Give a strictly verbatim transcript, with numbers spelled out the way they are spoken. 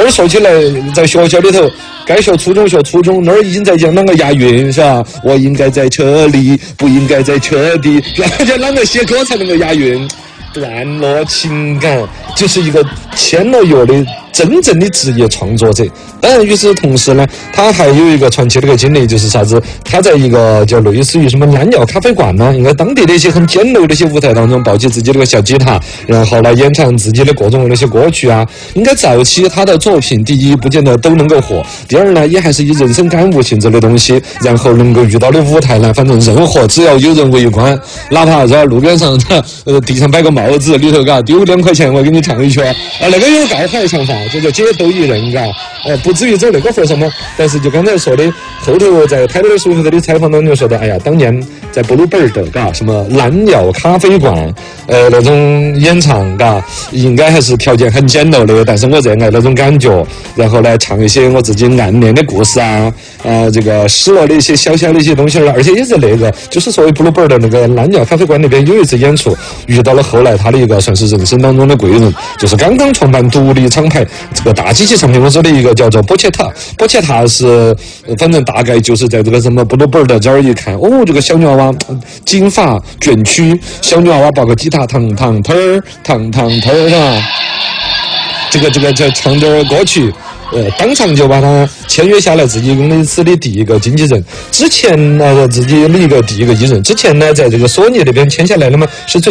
这儿说起来，在学校里头，该学初中学初中，那儿已经在讲啷个押韵是吧？我应该在车里，不应该在车底，那叫啷个写歌才能够押韵？段落情感就是一个签了约的真正的职业创作者。当然，与此同时呢，他还有一个传奇的一个经历，就是啥子？他在一个叫类似于什么蓝鸟咖啡馆呢，应该当地的一些很简陋的一些舞台当中，抱起自己的一个小吉他，然后来演唱自己的各种那些歌曲啊。应该早期他的作品，第一不见得都能够火，第二呢，也还是以人生感悟性质的东西，然后能够遇到的舞台呢，反正任何只要有人围观，哪怕在路边上，呃，地上摆个帽子，里头嘎丢两块钱，我给你唱一圈，啊，那个有告海唱法，这叫街头艺人，嘎，呃，不至于走那个份上嘛。但是就刚才说的，后头在拍的时候的采访当中说的，哎呀，当年在布鲁贝尔的嘎什么蓝鸟咖啡馆，呃，那种演唱嘎，应该还是条件很简陋的，但是我热爱那种感觉，然后来唱一些我自己暗恋的故事啊，啊，这个失落的一些小小的一些东西，而且也是那个，就是所谓布鲁贝尔的那个蓝鸟咖啡馆那边有一次演出，遇到了后来他的一个算是人生当中的贵人，就是刚刚创办独立厂牌这个大机器唱片公司的一个叫做波切塔。波切塔是反正大概就是在这个什么布鲁贝尔的这儿一看，哦，这个小女娃娃金发卷曲，小女娃娃抱个吉他，烫烫腿儿，烫烫腿儿啊，这个这个这唱点歌曲。呃，当场就把他签约下来，自己公司的第一个经纪人。之前呢，自己的一个第一个艺人。之前呢，在这个索尼那边签下来的嘛，是最